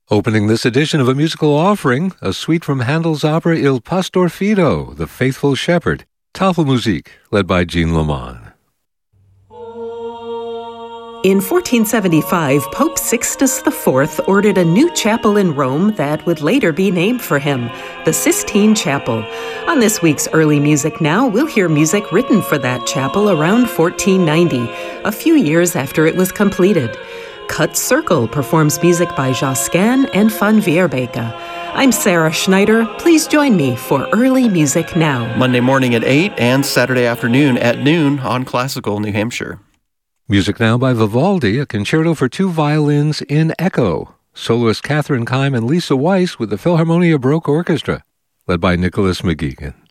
Opening this edition of A Musical Offering, a suite from Handel's opera Il Pastor Fido, The Faithful Shepherd, Tafelmusik, led by Jean Lamont. In 1475, Pope Sixtus IV ordered a new chapel in Rome that would later be named for him, the Sistine Chapel. On this week's Early Music Now, we'll hear music written for that chapel around 1490, a few years after it was completed. Cut Circle performs music by Josquin and Van Weerbeke. I'm Sarah Schneider. Please join me for Early Music Now. Monday morning at 8 and Saturday afternoon at noon on Classical New Hampshire. Music now by Vivaldi, a concerto for two violins in Echo. Soloist Catherine Kime and Lisa Weiss with the Philharmonia Baroque Orchestra, led by Nicholas McGeegan.